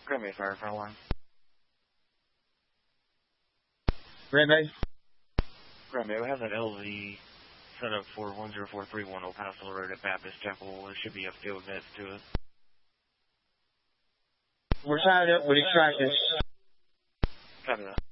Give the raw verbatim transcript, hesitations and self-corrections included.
Grab me a fire fire line. Red Bay? Grab me. We have that L Z set up for one zero four three one Old Paso Road at Baptist Chapel. There should be a field next to it. We're tied up with extractors. Copy that.